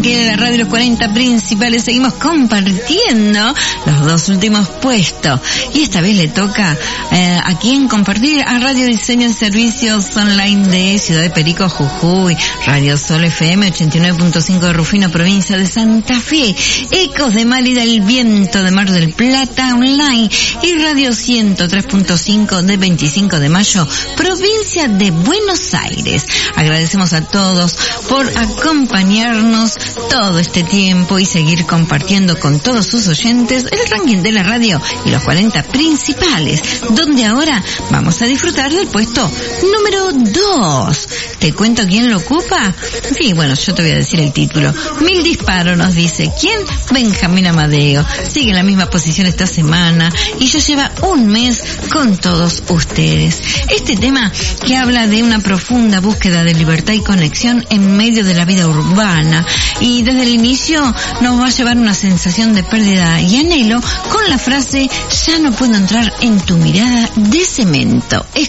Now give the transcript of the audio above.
Que de la radio Los 40 Principales seguimos compartiendo los dos últimos puestos. Y esta vez le toca a quien compartir, a Radio Diseño y Servicios Online de Ciudad de Perico, Jujuy, Radio Sol FM 89.5 de Rufino, provincia de Santa Fe, Ecos de Mar y del Viento de Mar del Plata Online y Radio 103.5 de 25 de Mayo, provincia de Buenos Aires. Agradecemos a todos por acompañarnos todo este tiempo y seguir compartiendo con todos sus oyentes el ranking de la radio y los 40 principales, donde ahora vamos a disfrutar del puesto número 2. ¿Te cuento quién lo ocupa? Sí, bueno, yo te voy a decir el título. 1000 disparos, nos dice. ¿Quién? Benjamín Amadeo. Sigue en la misma posición esta semana y ya lleva un mes con todos ustedes. Este tema que habla de una profunda búsqueda de libertad y conexión en medio de la vida urbana, y desde el inicio nos va a llevar una sensación de pérdida y anhelo con la frase: ya no puedo entrar en tu mirada de cemento.